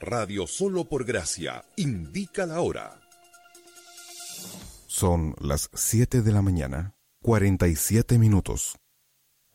Radio Solo por Gracia indica la hora. Son las 7 de la mañana, 47 minutos.